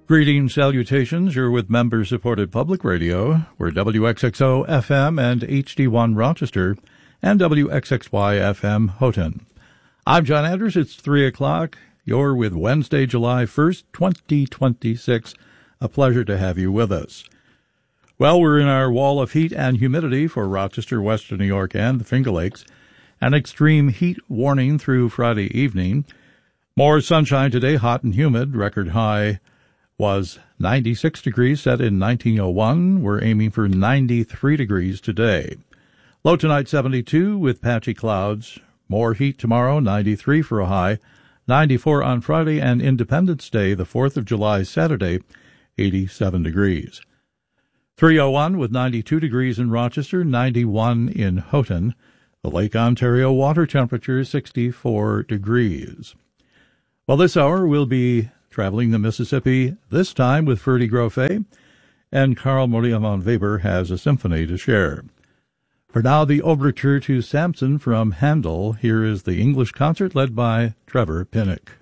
Greetings, salutations. You're with member-supported public radio. We're WXXO FM and HD1 Rochester and WXXY FM Houghton. I'm John Anders. It's 3 o'clock. You're with Wednesday, July 1st, 2026. A pleasure to have you with us. Well, we're in our wall of heat and humidity for Rochester, Western New York, and the Finger Lakes. An extreme heat warning through Friday evening. More sunshine today, hot and humid. Record high was 96 degrees, set in 1901. We're aiming for 93 degrees today. Low tonight, 72 with patchy clouds. More heat tomorrow, 93 for a high. 94 on Friday, and Independence Day, the 4th of July, Saturday, 87 degrees. 301 with 92 degrees in Rochester, 91 in Houghton. The Lake Ontario water temperature is 64 degrees. Well, this hour we'll be traveling the Mississippi, this time with Ferdy Grofé, and Carl Maria von Weber has a symphony to share. For now, the overture to Samson from Handel. Here is the English concert led by Trevor Pinnock.